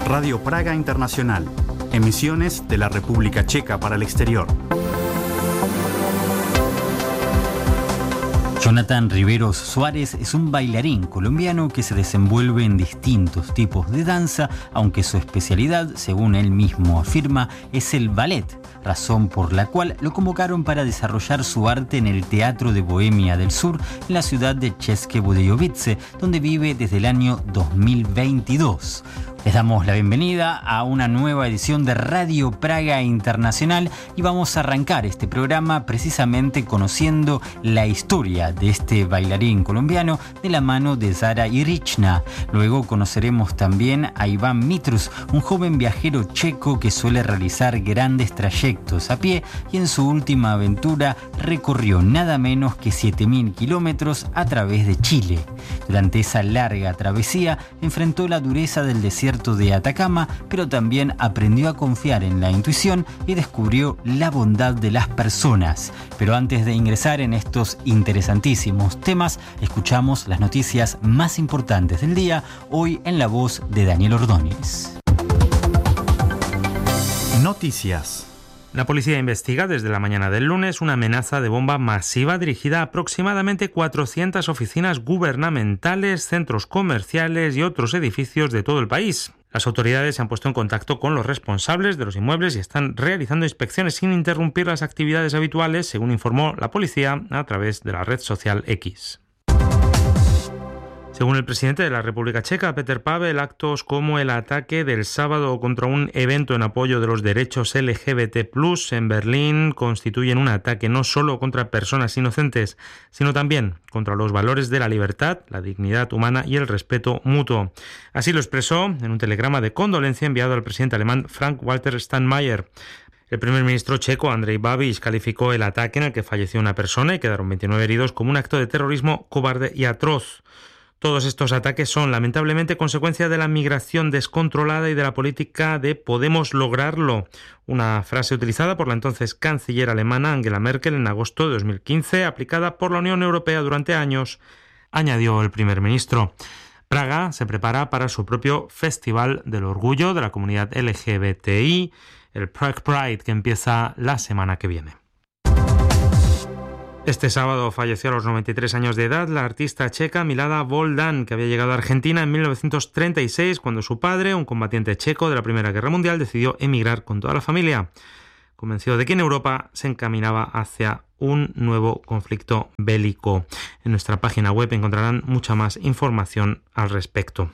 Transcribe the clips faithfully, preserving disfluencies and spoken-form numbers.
Radio Praga Internacional. Emisiones de la República Checa para el exterior. Jonathan Riveros Suárez es un bailarín colombiano que se desenvuelve en distintos tipos de danza, aunque su especialidad, según él mismo afirma, es el ballet, razón por la cual lo convocaron para desarrollar su arte en el Teatro de Bohemia del Sur, en la ciudad de České Budějovice, donde vive desde el año dos mil veintidós. Les damos la bienvenida a una nueva edición de Radio Praga Internacional y vamos a arrancar este programa precisamente conociendo la historia de este bailarín colombiano de la mano de Zara Irichna. Luego conoceremos también a Iván Mitrus, un joven viajero checo que suele realizar grandes trayectos a pie y en su última aventura recorrió nada menos que siete mil kilómetros a través de Chile. Durante esa larga travesía enfrentó la dureza del desierto de Atacama, pero también aprendió a confiar en la intuición y descubrió la bondad de las personas. Pero antes de ingresar en estos interesantísimos temas, escuchamos las noticias más importantes del día, hoy en la voz de Daniel Ordóñez. Noticias. La policía investiga desde la mañana del lunes una amenaza de bomba masiva dirigida a aproximadamente cuatrocientas oficinas gubernamentales, centros comerciales y otros edificios de todo el país. Las autoridades se han puesto en contacto con los responsables de los inmuebles y están realizando inspecciones sin interrumpir las actividades habituales, según informó la policía a través de la red social X. Según el presidente de la República Checa, Petr Pavel, actos como el ataque del sábado contra un evento en apoyo de los derechos L G B T plus, en Berlín constituyen un ataque no solo contra personas inocentes, sino también contra los valores de la libertad, la dignidad humana y el respeto mutuo. Así lo expresó en un telegrama de condolencia enviado al presidente alemán Frank-Walter Steinmeier. El primer ministro checo, Andrej Babiš, calificó el ataque en el que falleció una persona y quedaron veintinueve heridos como un acto de terrorismo cobarde y atroz. Todos estos ataques son lamentablemente consecuencia de la migración descontrolada y de la política de Podemos lograrlo, una frase utilizada por la entonces canciller alemana Angela Merkel en agosto de dos mil quince, aplicada por la Unión Europea durante años, añadió el primer ministro. Praga se prepara para su propio Festival del Orgullo de la comunidad L G B T I, el Prague Pride, que empieza la semana que viene. Este sábado falleció a los noventa y tres años de edad la artista checa Milada Boldán, que había llegado a Argentina en mil novecientos treinta y seis cuando su padre, un combatiente checo de la Primera Guerra Mundial, decidió emigrar con toda la familia, convencido de que en Europa se encaminaba hacia un nuevo conflicto bélico. En nuestra página web encontrarán mucha más información al respecto.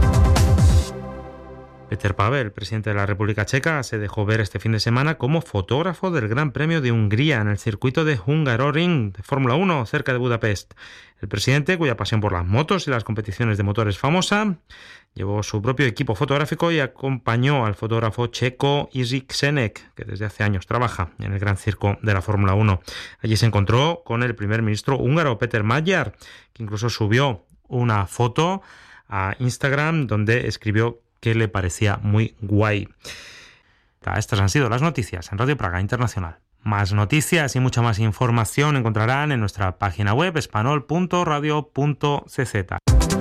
Petr Pavel, presidente de la República Checa, se dejó ver este fin de semana como fotógrafo del Gran Premio de Hungría en el circuito de Hungaroring de Fórmula uno cerca de Budapest. El presidente, cuya pasión por las motos y las competiciones de motor es famosa, llevó su propio equipo fotográfico y acompañó al fotógrafo checo Jiří Křenek, que desde hace años trabaja en el gran circo de la Fórmula uno. Allí se encontró con el primer ministro húngaro, Péter Magyar, que incluso subió una foto a Instagram donde escribió que le parecía muy guay. Estas han sido las noticias en Radio Praga Internacional. Más noticias y mucha más información encontrarán en nuestra página web espanol punto radio punto c z.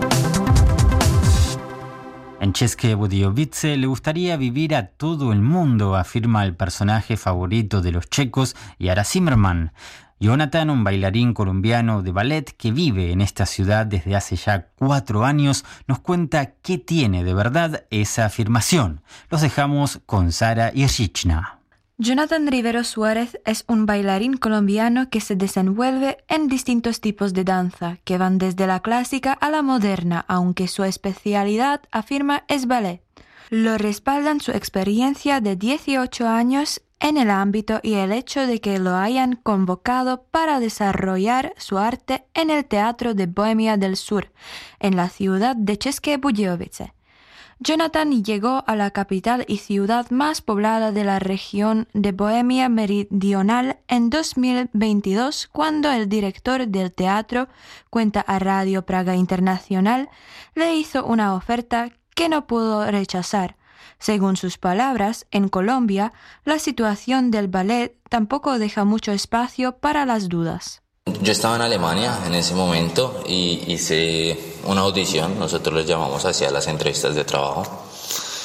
En České Budějovice le gustaría vivir a todo el mundo, afirma el personaje favorito de los checos, Jara Zimmerman. Jonathan, un bailarín colombiano de ballet que vive en esta ciudad desde hace ya cuatro años, nos cuenta qué tiene de verdad esa afirmación. Los dejamos con Zara Irichna. Jonathan Riveros Suárez es un bailarín colombiano que se desenvuelve en distintos tipos de danza, que van desde la clásica a la moderna, aunque su especialidad, afirma, es ballet. Lo respaldan su experiencia de dieciocho años en el ámbito y el hecho de que lo hayan convocado para desarrollar su arte en el Teatro de Bohemia del Sur, en la ciudad de České Budějovice. Jonathan llegó a la capital y ciudad más poblada de la región de Bohemia Meridional en dos mil veintidós, cuando el director del teatro, cuenta a Radio Praga Internacional, le hizo una oferta que no pudo rechazar. Según sus palabras, en Colombia, la situación del ballet tampoco deja mucho espacio para las dudas. Yo estaba en Alemania en ese momento y hice una audición, nosotros les llamamos así a las entrevistas de trabajo.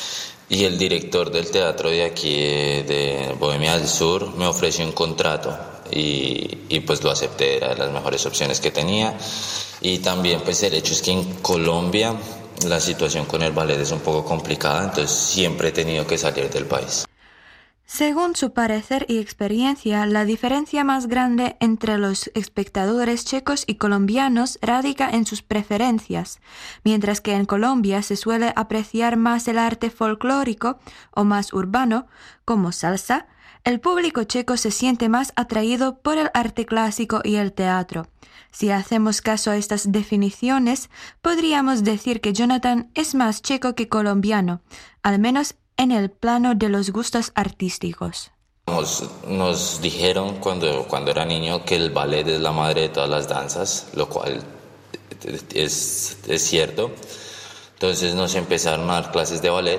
y el director del teatro de aquí, de Bohemia del Sur, me ofreció un contrato y, y pues lo acepté, era de las mejores opciones que tenía. Y también pues el hecho es que en Colombia la situación con el ballet es un poco complicada, entonces siempre he tenido que salir del país. Según su parecer y experiencia, la diferencia más grande entre los espectadores checos y colombianos radica en sus preferencias. Mientras que en Colombia se suele apreciar más el arte folclórico o más urbano, como salsa, el público checo se siente más atraído por el arte clásico y el teatro. Si hacemos caso a estas definiciones, podríamos decir que Jonathan es más checo que colombiano, al menos en el plano de los gustos artísticos. Nos, nos dijeron cuando, cuando era niño que el ballet es la madre de todas las danzas, lo cual es, es cierto. Entonces nos empezaron a dar clases de ballet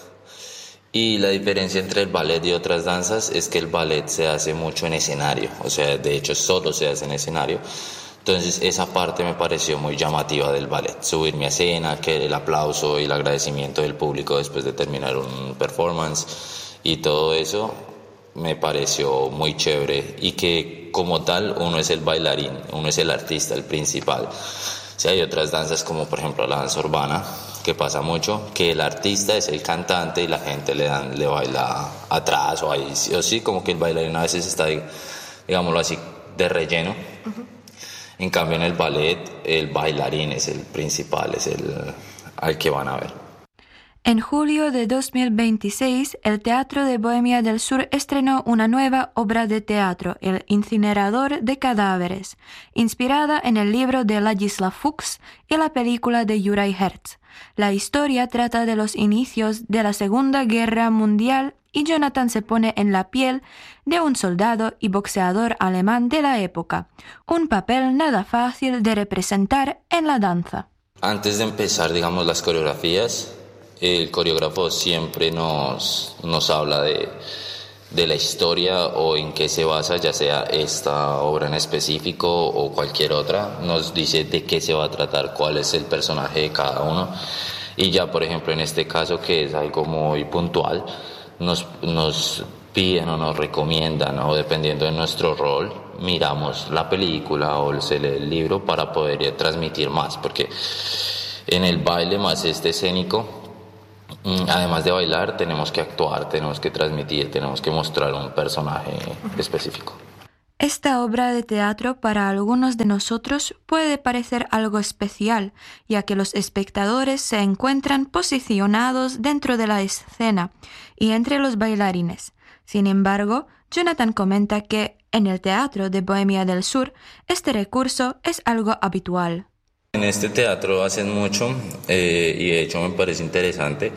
y la diferencia entre el ballet y otras danzas es que el ballet se hace mucho en escenario, o sea, de hecho solo se hace en escenario. Entonces esa parte me pareció muy llamativa del ballet, subirme a escena, que el aplauso y el agradecimiento del público después de terminar un performance y todo eso me pareció muy chévere y que como tal uno es el bailarín, uno es el artista, el principal. O sea, hay otras danzas como por ejemplo la danza urbana, que pasa mucho, que el artista es el cantante y la gente le, dan, le baila atrás o ahí, o sí, como que el bailarín a veces está, digámoslo así, de relleno. Uh-huh. En cambio, en el ballet, el bailarín es el principal, es el al que van a ver. En julio de dos mil veintiséis, el Teatro de Bohemia del Sur estrenó una nueva obra de teatro, El incinerador de cadáveres, inspirada en el libro de Ladislav Fuchs y la película de Juraj Herz. La historia trata de los inicios de la Segunda Guerra Mundial y Jonathan se pone en la piel de un soldado y boxeador alemán de la época, un papel nada fácil de representar en la danza. Antes de empezar, digamos, las coreografías, el coreógrafo siempre nos, nos habla de, de la historia o en qué se basa, ya sea esta obra en específico o cualquier otra. Nos dice de qué se va a tratar, cuál es el personaje de cada uno. Y ya, por ejemplo, en este caso, que es algo muy puntual, nos, nos piden o nos recomiendan, o dependiendo de nuestro rol, miramos la película o se lee el libro para poder transmitir más, porque en el baile más este escénico, además de bailar, tenemos que actuar, tenemos que transmitir, tenemos que mostrar un personaje específico. Esta obra de teatro para algunos de nosotros puede parecer algo especial, ya que los espectadores se encuentran posicionados dentro de la escena y entre los bailarines. Sin embargo, Jonathan comenta que en el Teatro de Bohemia del Sur este recurso es algo habitual. En este teatro hacen mucho eh, y de hecho me parece interesante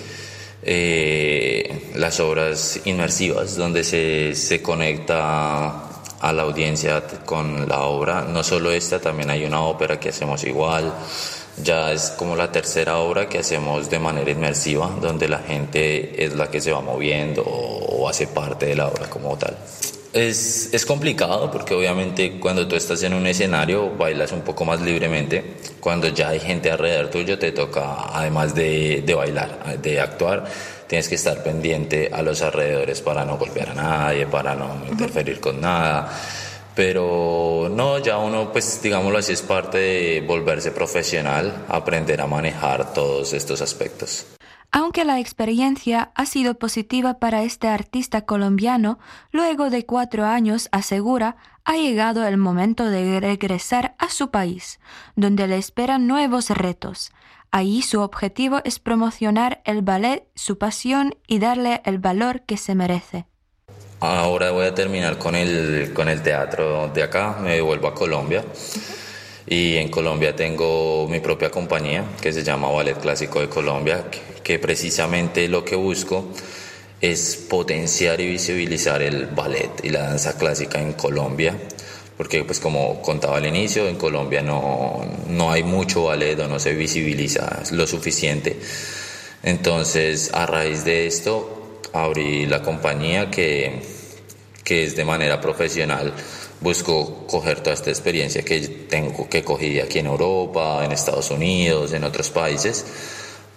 eh, las obras inmersivas donde se, se conecta a la audiencia con la obra. No solo esta, también hay una ópera que hacemos igual. Ya es como la tercera obra que hacemos de manera inmersiva, donde la gente es la que se va moviendo o, o hace parte de la obra como tal. Es, es complicado porque obviamente cuando tú estás en un escenario bailas un poco más libremente. Cuando ya hay gente alrededor tuyo te toca, además de, de bailar, de actuar, tienes que estar pendiente a los alrededores para no golpear a nadie, para no interferir con nada. Pero no, ya uno, pues digámoslo así, es parte de volverse profesional, aprender a manejar todos estos aspectos. Aunque la experiencia ha sido positiva para este artista colombiano, luego de cuatro años, asegura, ha llegado el momento de regresar a su país, donde le esperan nuevos retos. Allí su objetivo es promocionar el ballet, su pasión y darle el valor que se merece. Ahora voy a terminar con el, con el teatro de acá, me devuelvo a Colombia. Y en Colombia tengo mi propia compañía que se llama Ballet Clásico de Colombia, que, que precisamente lo que busco es potenciar y visibilizar el ballet y la danza clásica en Colombia, porque pues como contaba al inicio, en Colombia no, no hay mucho ballet o no se visibiliza lo suficiente. Entonces, a raíz de esto, abrí la compañía que, que es de manera profesional. Busco coger toda esta experiencia que tengo, que cogí aquí en Europa, en Estados Unidos, en otros países,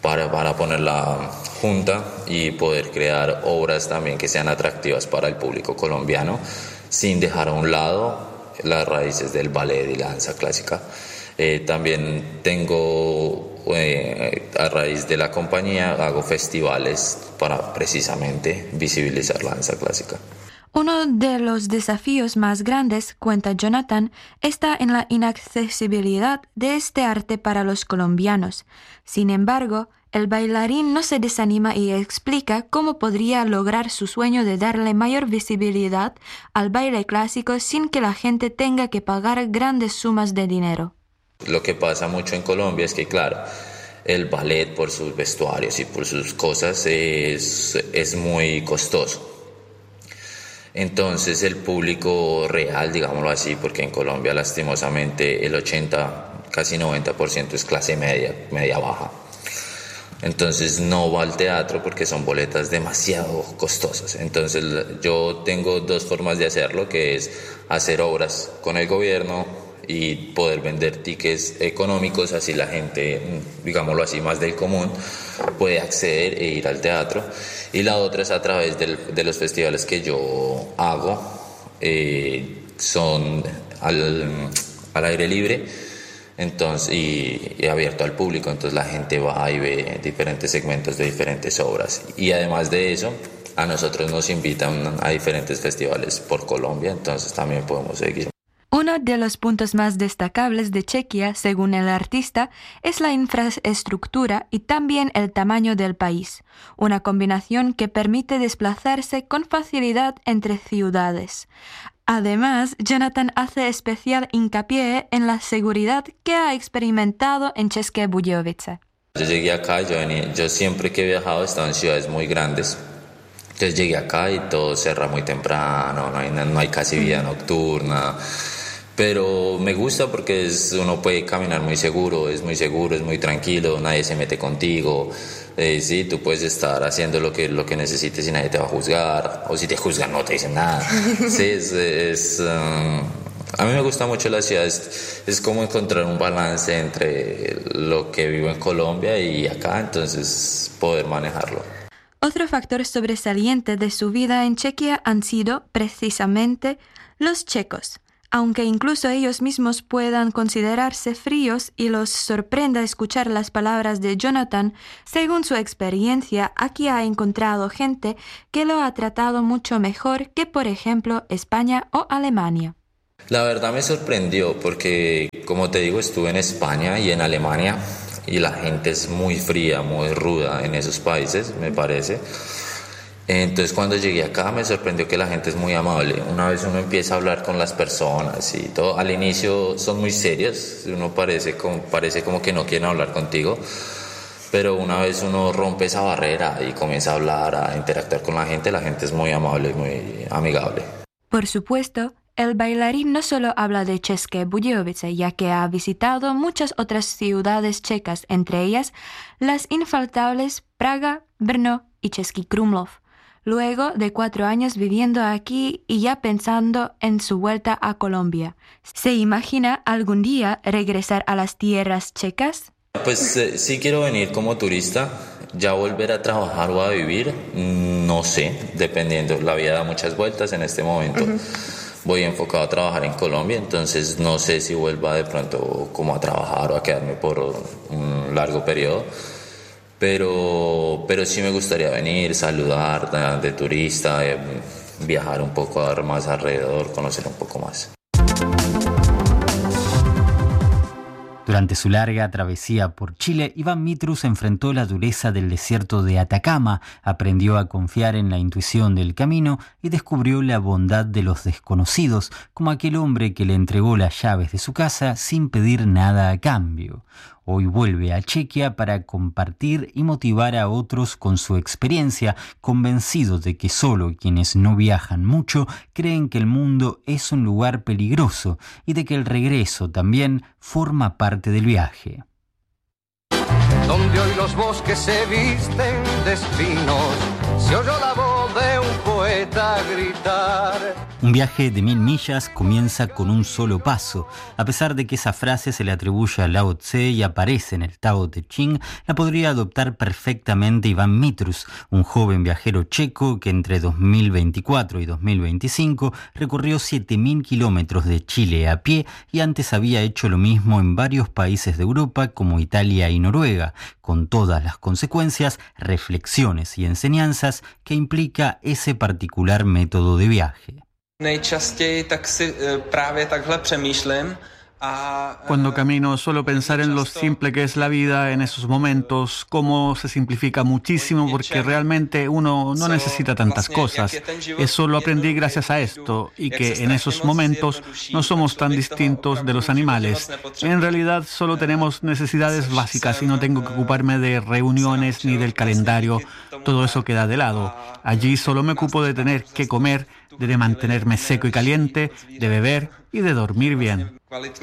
para, para ponerla junta y poder crear obras también que sean atractivas para el público colombiano, sin dejar a un lado las raíces del ballet y la danza clásica. Eh, también tengo, eh, a raíz de la compañía, hago festivales para precisamente visibilizar la danza clásica. Uno de los desafíos más grandes, cuenta Jonathan, está en la inaccesibilidad de este arte para los colombianos. Sin embargo, el bailarín no se desanima y explica cómo podría lograr su sueño de darle mayor visibilidad al baile clásico sin que la gente tenga que pagar grandes sumas de dinero. Lo que pasa mucho en Colombia es que, claro, el ballet por sus vestuarios y por sus cosas es, es muy costoso. Entonces el público real, digámoslo así, porque en Colombia lastimosamente el ochenta, casi noventa por ciento es clase media, media baja. Entonces no va al teatro porque son boletas demasiado costosas. Entonces yo tengo dos formas de hacerlo, que es hacer obras con el gobierno y poder vender tickets económicos, así la gente, digámoslo así, más del común, puede acceder e ir al teatro. Y la otra es a través del, de los festivales que yo hago, eh, son al, al aire libre, entonces, y, y abierto al público, entonces la gente va y ve diferentes segmentos de diferentes obras. Y además de eso, a nosotros nos invitan a diferentes festivales por Colombia, entonces también podemos seguir. Uno de los puntos más destacables de Chequia, según el artista, es la infraestructura y también el tamaño del país, una combinación que permite desplazarse con facilidad entre ciudades. Además, Jonathan hace especial hincapié en la seguridad que ha experimentado en České Budějovice. Yo llegué acá, yo, venía, yo siempre que he viajado he estado en ciudades muy grandes. Entonces llegué acá y todo cerra muy temprano, no hay, no hay casi vida nocturna. Pero me gusta porque es, uno puede caminar muy seguro, es muy seguro, es muy tranquilo, nadie se mete contigo. Eh, sí, tú puedes estar haciendo lo que, lo que necesites y nadie te va a juzgar. O si te juzgan no te dicen nada. Sí, es... es um, a mí me gusta mucho la ciudad, es, es como encontrar un balance entre lo que vivo en Colombia y acá, entonces poder manejarlo. Otro factor sobresaliente de su vida en Chequia han sido, precisamente, los checos. Aunque incluso ellos mismos puedan considerarse fríos y los sorprenda escuchar las palabras de Jonathan, según su experiencia, aquí ha encontrado gente que lo ha tratado mucho mejor que, por ejemplo, España o Alemania. La verdad me sorprendió porque, como te digo, estuve en España y en Alemania y la gente es muy fría, muy ruda en esos países, me parece. Entonces cuando llegué acá me sorprendió que la gente es muy amable. Una vez uno empieza a hablar con las personas y todo, al inicio son muy serios, uno parece como, parece como que no quieren hablar contigo, pero una vez uno rompe esa barrera y comienza a hablar, a interactuar con la gente, la gente es muy amable y muy amigable. Por supuesto, el bailarín no solo habla de České Budějovice, ya que ha visitado muchas otras ciudades checas, entre ellas las infaltables Praga, Brno y Český Krumlov. Luego de cuatro años viviendo aquí y ya pensando en su vuelta a Colombia, ¿se imagina algún día regresar a las tierras checas? Pues eh, sí quiero venir como turista, ya volver a trabajar o a vivir, no sé, dependiendo, la vida da muchas vueltas en este momento. Uh-huh. Voy enfocado a trabajar en Colombia, entonces no sé si vuelva de pronto como a trabajar o a quedarme por un largo periodo. Pero, pero sí me gustaría venir, saludar de, de turista, eh, viajar un poco, a dar más alrededor, conocer un poco más. Durante su larga travesía por Chile, Iván Mitrus enfrentó la dureza del desierto de Atacama, aprendió a confiar en la intuición del camino y descubrió la bondad de los desconocidos, como aquel hombre que le entregó las llaves de su casa sin pedir nada a cambio. Hoy vuelve a Chequia para compartir y motivar a otros con su experiencia, convencido de que solo quienes no viajan mucho creen que el mundo es un lugar peligroso y de que el regreso también forma parte del viaje. Donde hoy los bosques se visten de espinos, se oyó la voz de un poeta gritar. Un viaje de mil millas comienza con un solo paso. A pesar de que esa frase se le atribuye a Lao Tse y aparece en el Tao Te Ching, la podría adoptar perfectamente Iván Mitrus, un joven viajero checo que entre dos mil veinticuatro y dos mil veinticinco recorrió siete mil kilómetros de Chile a pie y antes había hecho lo mismo en varios países de Europa como Italia y Noruega, con todas las consecuencias, reflexiones y enseñanzas que implica ese particular método de viaje. Nejčastěji tak si právě takhle přemýšlím. Cuando camino suelo pensar en lo simple que es la vida en esos momentos, cómo se simplifica muchísimo porque realmente uno no necesita tantas cosas. Eso lo aprendí gracias a esto y que en esos momentos no somos tan distintos de los animales. En realidad solo tenemos necesidades básicas y no tengo que ocuparme de reuniones ni del calendario. Todo eso queda de lado. Allí solo me ocupo de tener que comer, de mantenerme seco y caliente, de beber y de dormir bien.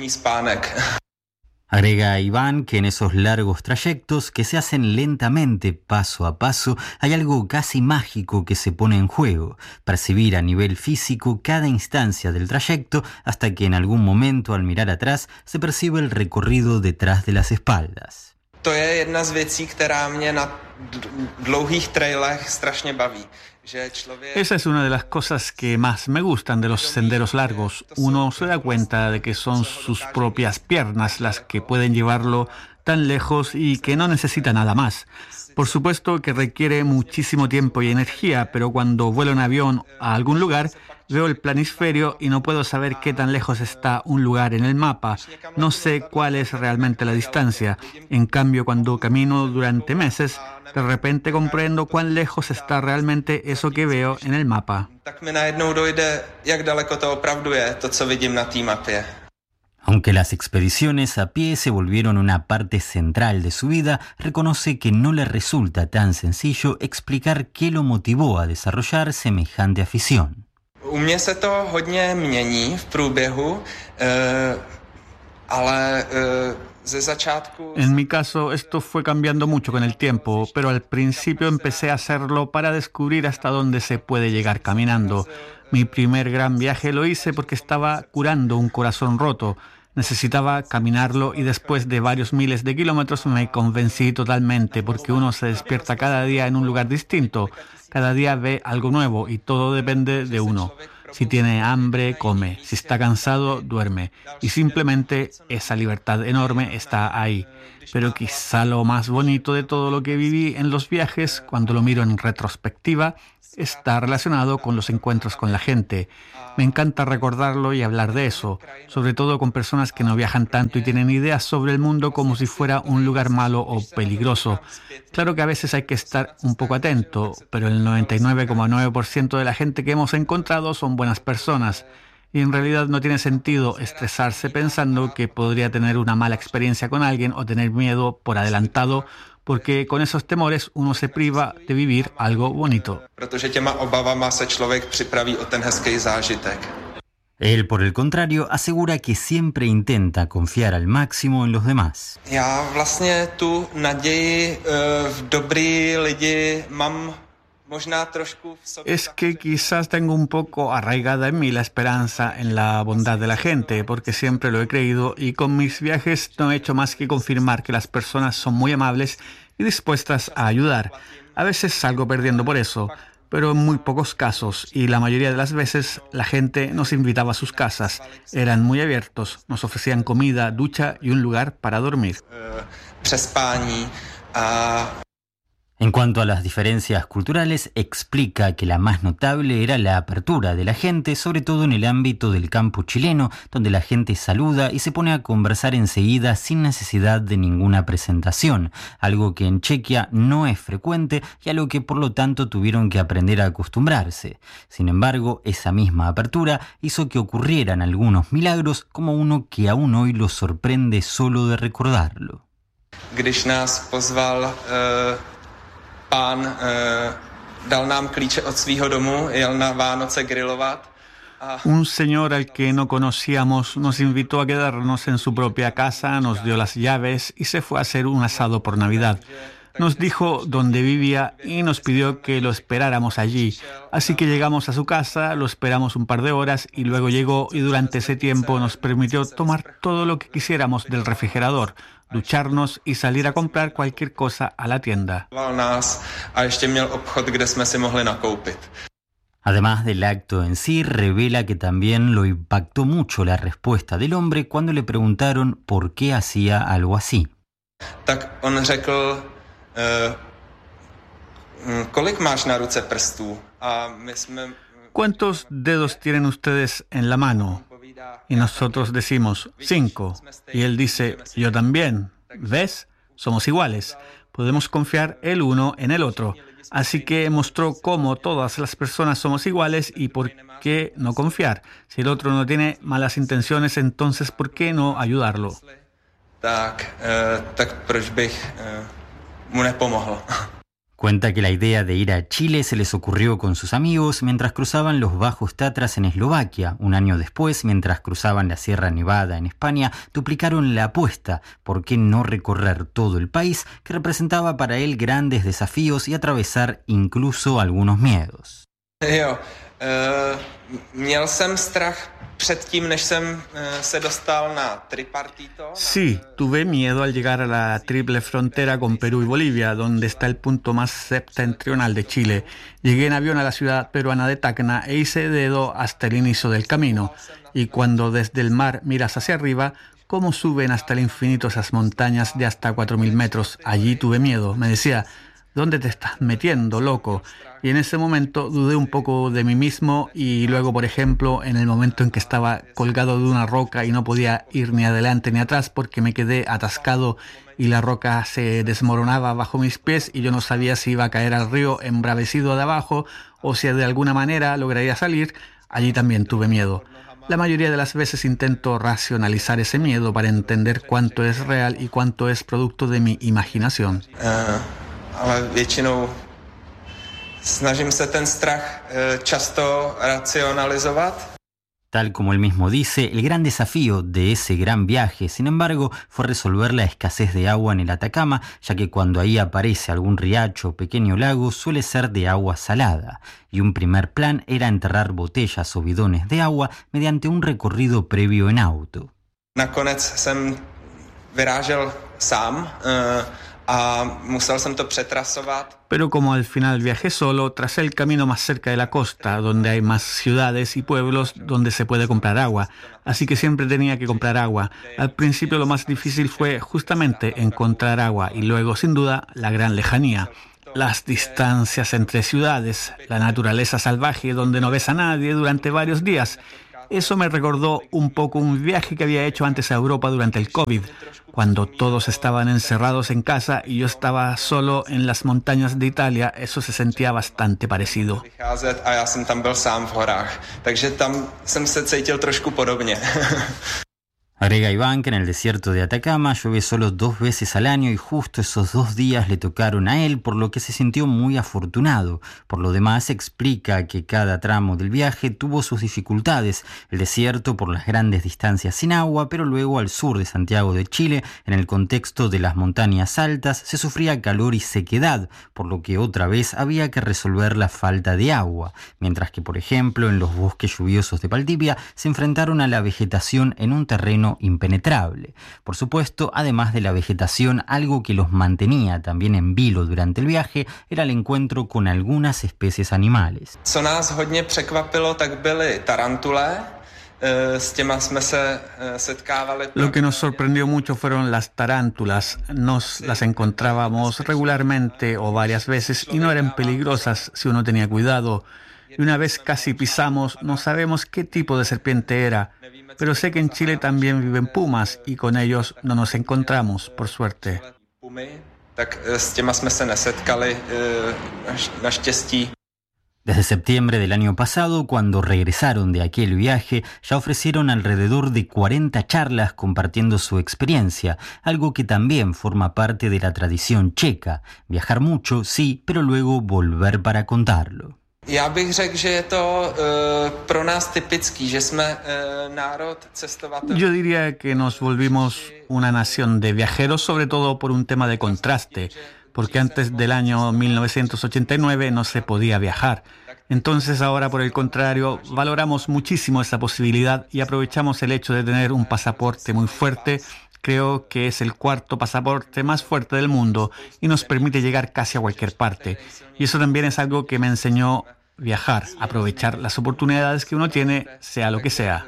Agrega Iván que en esos largos trayectos que se hacen lentamente, paso a paso, hay algo casi mágico que se pone en juego, percibir a nivel físico cada instancia del trayecto hasta que en algún momento al mirar atrás se percibe el recorrido detrás de las espaldas. To je jedna z věcí, která mě na dlouhých trailech strašně baví. Esa es una de las cosas que más me gustan de los senderos largos. Uno se da cuenta de que son sus propias piernas las que pueden llevarlo tan lejos y que no necesita nada más. Por supuesto que requiere muchísimo tiempo y energía, pero cuando vuelo en avión a algún lugar, veo el planisferio y no puedo saber qué tan lejos está un lugar en el mapa. No sé cuál es realmente la distancia. En cambio, cuando camino durante meses, de repente comprendo cuán lejos está realmente eso que veo en el mapa. Aunque las expediciones a pie se volvieron una parte central de su vida, reconoce que no le resulta tan sencillo explicar qué lo motivó a desarrollar semejante afición. U mě se to hodně mění v průběhu, ale ze začátku... En mi caso, esto fue cambiando mucho con el tiempo, pero al principio empecé a hacerlo para descubrir hasta dónde se puede llegar caminando. Mi primer gran viaje lo hice porque estaba curando un corazón roto. Necesitaba caminarlo y después de varios miles de kilómetros me convencí totalmente porque uno se despierta cada día en un lugar distinto. Cada día ve algo nuevo y todo depende de uno. Si tiene hambre, come. Si está cansado, duerme. Y simplemente esa libertad enorme está ahí. Pero quizá lo más bonito de todo lo que viví en los viajes, cuando lo miro en retrospectiva, está relacionado con los encuentros con la gente. Me encanta recordarlo y hablar de eso, sobre todo con personas que no viajan tanto y tienen ideas sobre el mundo como si fuera un lugar malo o peligroso. Claro que a veces hay que estar un poco atento, pero el noventa y nueve coma nueve por ciento de la gente que hemos encontrado son buenas personas. Y en realidad no tiene sentido estresarse pensando que podría tener una mala experiencia con alguien o tener miedo por adelantado, porque con esos temores uno se priva de vivir algo bonito. Él, por el contrario, asegura que siempre intenta confiar al máximo en los demás. Já vlastně tu naději v dobrý lidi mám. Es que quizás tengo un poco arraigada en mí la esperanza en la bondad de la gente, porque siempre lo he creído y con mis viajes no he hecho más que confirmar que las personas son muy amables y dispuestas a ayudar. A veces salgo perdiendo por eso, pero en muy pocos casos, y la mayoría de las veces la gente nos invitaba a sus casas. Eran muy abiertos, nos ofrecían comida, ducha y un lugar para dormir. Přespání a... En cuanto a las diferencias culturales, explica que la más notable era la apertura de la gente, sobre todo en el ámbito del campo chileno, donde la gente saluda y se pone a conversar enseguida sin necesidad de ninguna presentación, algo que en Chequia no es frecuente y a lo que por lo tanto tuvieron que aprender a acostumbrarse. Sin embargo, esa misma apertura hizo que ocurrieran algunos milagros, como uno que aún hoy los sorprende solo de recordarlo. Když nás pozval... Uh... Pán eh, dal nám klíče od svýho domu, jel na Vánoce grilovat. Un señor al que no conocíamos nos invitó a quedarnos en su propia casa, nos dio las llaves y se fue a hacer un asado por Navidad. Nos dijo dónde vivía y nos pidió que lo esperáramos allí. Así que llegamos a su casa, lo esperamos un par de horas y luego llegó y durante ese tiempo nos permitió tomar todo lo que quisiéramos del refrigerador, ducharnos y salir a comprar cualquier cosa a la tienda. Además del acto en sí, revela que también lo impactó mucho la respuesta del hombre cuando le preguntaron por qué hacía algo así. Tak on řekl, kolik máš na ruce prstů? A my jsme... ¿Cuántos dedos tienen ustedes en la mano? Y nosotros decimos, cinco. Y él dice, yo también. ¿Ves? Somos iguales. Podemos confiar el uno en el otro. Así que mostró cómo todas las personas somos iguales y por qué no confiar. Si el otro no tiene malas intenciones, entonces ¿por qué no ayudarlo? Tak, eh, tak proč bych eh, mu nepomohl. Cuenta que la idea de ir a Chile se les ocurrió con sus amigos mientras cruzaban los Bajos Tatras en Eslovaquia. Un año después, mientras cruzaban la Sierra Nevada en España, duplicaron la apuesta. ¿Por qué no recorrer todo el país, que representaba para él grandes desafíos y atravesar incluso algunos miedos? Jo, uh, měl jsem strach předtím, než jsem se dostal na tripartito. Sí, tuve miedo al llegar a la triple frontera con Perú y Bolivia, donde está el punto más septentrional de Chile. Llegué en avión a la ciudad peruana de Tacna e hice dedo hasta el inicio del camino. Y cuando desde el mar miras hacia arriba, cómo suben hasta el infinito esas montañas de hasta cuatro mil metros. Allí tuve miedo. Me decía, ¿dónde te estás metiendo, loco? Y en ese momento dudé un poco de mí mismo y luego, por ejemplo, en el momento en que estaba colgado de una roca y no podía ir ni adelante ni atrás porque me quedé atascado y la roca se desmoronaba bajo mis pies y yo no sabía si iba a caer al río embravecido de abajo o si de alguna manera lograría salir, allí también tuve miedo. La mayoría de las veces intento racionalizar ese miedo para entender cuánto es real y cuánto es producto de mi imaginación. Uh, ale většinou snažím se ten strach často racionalizovat. Tal como él mismo dice, el gran desafío de ese gran viaje, sin embargo, fue resolver la escasez de agua en el Atacama, ya que cuando ahí aparece algún riacho o pequeño lago suele ser de agua salada. Y un primer plan era enterrar botellas o bidones de agua mediante un recorrido previo en auto. Nakonec jsem vyrážel sám, uh, a musel jsem to přetrasovat. Pero como al final viajé solo, tracé el camino más cerca de la costa, donde hay más ciudades y pueblos donde se puede comprar agua. Así que siempre tenía que comprar agua. Al principio lo más difícil fue justamente encontrar agua y luego, sin duda, la gran lejanía. Las distancias entre ciudades, la naturaleza salvaje donde no ves a nadie durante varios días. Eso me recordó un poco un viaje que había hecho antes a Europa durante el COVID, cuando todos estaban encerrados en casa y yo estaba solo en las montañas de Italia. Eso se sentía bastante parecido. A já jsem tam byl sám v horách, takže tam jsem se cítil trošku podobně. Agrega Iván que en el desierto de Atacama llueve solo dos veces al año y justo esos dos días le tocaron a él, por lo que se sintió muy afortunado. Por lo demás, explica que cada tramo del viaje tuvo sus dificultades. El desierto por las grandes distancias sin agua, pero luego al sur de Santiago de Chile, en el contexto de las montañas altas, se sufría calor y sequedad, por lo que otra vez había que resolver la falta de agua. Mientras que, por ejemplo, en los bosques lluviosos de Valdivia se enfrentaron a la vegetación en un terreno impenetrable. Por supuesto, además de la vegetación, algo que los mantenía también en vilo durante el viaje era el encuentro con algunas especies animales. Co nás hodně překvapilo, tak byly tarantule. S těma jsme se setkávali. Lo que nos sorprendió mucho fueron las tarántulas. Nos las encontrábamos regularmente o varias veces y no eran peligrosas si uno tenía cuidado. Y una vez casi pisamos, no sabemos qué tipo de serpiente era, pero sé que en Chile también viven pumas y con ellos no nos encontramos, por suerte. Desde septiembre del año pasado, cuando regresaron de aquel viaje, ya ofrecieron alrededor de cuarenta charlas compartiendo su experiencia, algo que también forma parte de la tradición checa. Viajar mucho, sí, pero luego volver para contarlo. Já bych řekl, že je to uh, pro nás typický, že jsme uh, národ cestovatelů. Yo diría que nos volvimos una nación de viajeros, sobre todo por un tema de contraste. porque antes del año mil novecientos ochenta y nueve no se podía viajar. Entonces ahora, por el contrario, valoramos muchísimo esa posibilidad y aprovechamos el hecho de tener un pasaporte muy fuerte. Creo que es el cuarto pasaporte más fuerte del mundo y nos permite llegar casi a cualquier parte. Y eso también es algo que me enseñó viajar, aprovechar las oportunidades que uno tiene, sea lo que sea.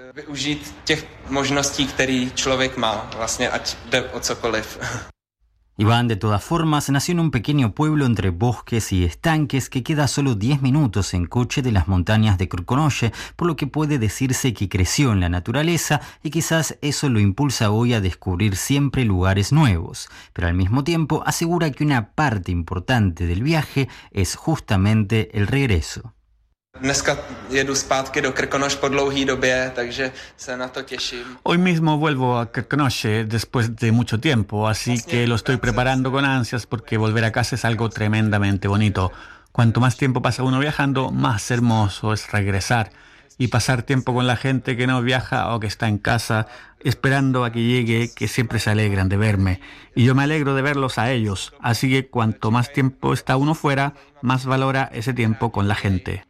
Iván, de todas formas, nació en un pequeño pueblo entre bosques y estanques que queda a solo diez minutos en coche de las montañas de Krkonoše, por lo que puede decirse que creció en la naturaleza y quizás eso lo impulsa hoy a descubrir siempre lugares nuevos. Pero al mismo tiempo asegura que una parte importante del viaje es justamente el regreso. Hoy mismo vuelvo a Krkonoše después de mucho tiempo, así que lo estoy preparando con ansias porque volver a casa es algo tremendamente bonito. Cuanto más tiempo pasa uno viajando, más hermoso es regresar y pasar tiempo con la gente que no viaja o que está en casa esperando a que llegue, que siempre se alegran de verme. Y yo me alegro de verlos a ellos, así que cuanto más tiempo está uno fuera, más valora ese tiempo con la gente.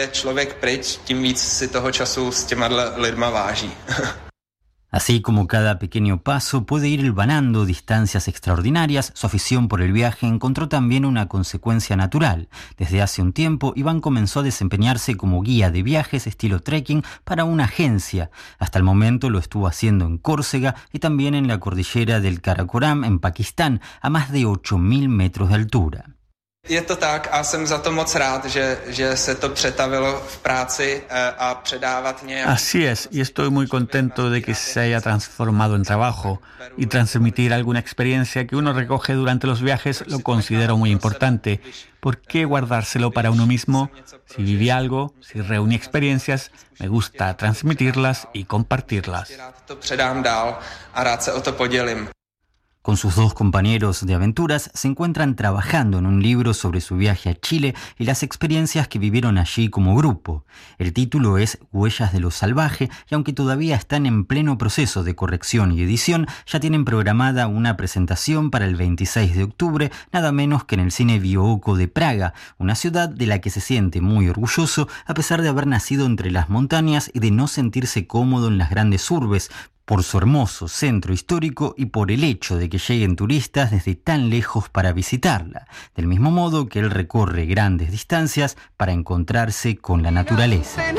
Así como cada pequeño paso puede ir hilvanando distancias extraordinarias, su afición por el viaje encontró también una consecuencia natural. Desde hace un tiempo, Iván comenzó a desempeñarse como guía de viajes estilo trekking para una agencia. Hasta el momento lo estuvo haciendo en Córcega y también en la cordillera del Karakoram, en Pakistán, a más de ocho mil metros de altura. Je to tak a jsem za to moc rád, že, že se to přetavilo v práci a předávat nějak. Así es, y estoy muy contento de que se haya transformado en trabajo y transmitir alguna experiencia que uno recoge durante los viajes lo considero muy importante. ¿Por qué guardárselo para uno mismo? Si viví algo, si reuní experiencias, me gusta transmitirlas y compartirlas. To předám dál a rád se o to podělím. Con sus dos compañeros de aventuras se encuentran trabajando en un libro sobre su viaje a Chile y las experiencias que vivieron allí como grupo. El título es Huellas de lo Salvaje y aunque todavía están en pleno proceso de corrección y edición, ya tienen programada una presentación para el veintiséis de octubre, nada menos que en el Cine Bio-Oko de Praga, una ciudad de la que se siente muy orgulloso a pesar de haber nacido entre las montañas y de no sentirse cómodo en las grandes urbes, por su hermoso centro histórico y por el hecho de que lleguen turistas desde tan lejos para visitarla, del mismo modo que él recorre grandes distancias para encontrarse con la naturaleza.